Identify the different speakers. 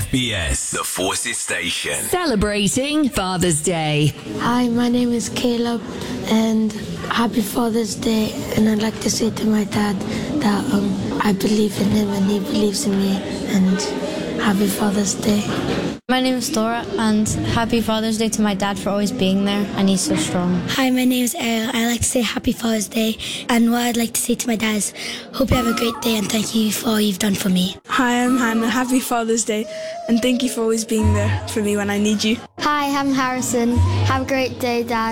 Speaker 1: FBS, the Forces Station.
Speaker 2: Celebrating Father's Day.
Speaker 3: Hi, my name is Caleb, and happy Father's Day. And I'd like to say to my dad that I believe in him and he believes in me, and happy Father's Day.
Speaker 4: My name is Laura, and happy Father's Day to my dad for always being there, and he's so strong.
Speaker 5: Hi, my name is Ariel. I'd like to say happy Father's Day, and what I'd like to say to my dad is, hope you have a great day and thank you for all you've done for me.
Speaker 6: Hi, I'm Hannah. Happy Father's Day, and thank you for always being there for me when I need you.
Speaker 7: Hi, I'm Harrison. Have a great day, Dad.